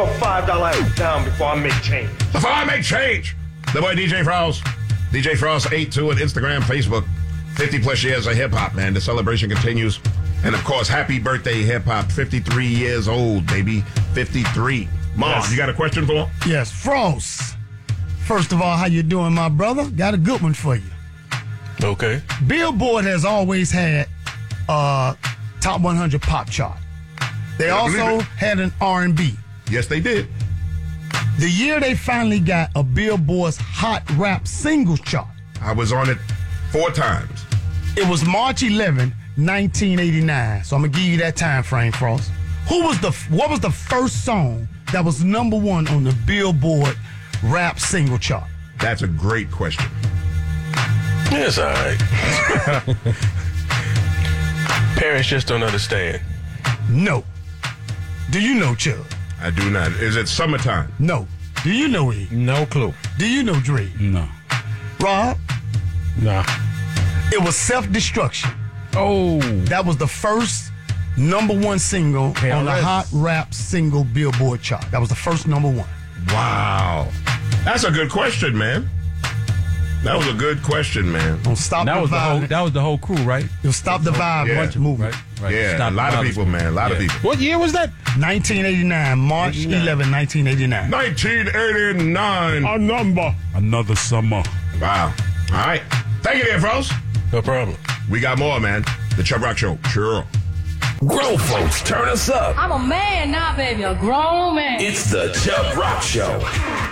$5 down before I make change. Before I make change. The boy DJ Frost. DJ Frost 82 on Instagram, Facebook. 50 plus years of hip hop, man. The celebration continues. And of course, happy birthday, hip hop. 53 years old, baby. 53. Mom, yes. You got a question for him? Yes, Frost. First of all, how you doing, my brother? Got a good one for you. Okay. Billboard has always had a top 100 pop chart. They also had an R&B. Yes, they did. The year they finally got a Billboard's Hot Rap Singles chart. I was on it 4 times. It was March 11, 1989. So I'm gonna give you that time frame, Frost. What was the first song that was number 1 on the Billboard Rap Single chart? That's a great question. It's all right. Parents just don't understand. No. Do you know, Chubb? I do not. Is it summertime? No. Do you know E? No clue. Do you know Dre? No. Rob? Nah. It was Self-Destruction. Oh. That was the first number 1 single on the Hot Rap Single Billboard chart. That was the first number 1. Wow. That's a good question, man. That was a good question, man. Don't stop that the was violence. that was the whole crew, right? You'll stop the vibe. Yeah. Movement. Right. Yeah, Stop a lot of people, man. A lot of people. What year was that? 1989, March 11, 1989. 1989. A number. Another summer. Wow. All right. Thank you, there, Frost. No problem. We got more, man. The Chubb Rock Show. Sure. Grown folks, turn us up. I'm a man now, baby, a grown man. It's the Chubb Rock Show.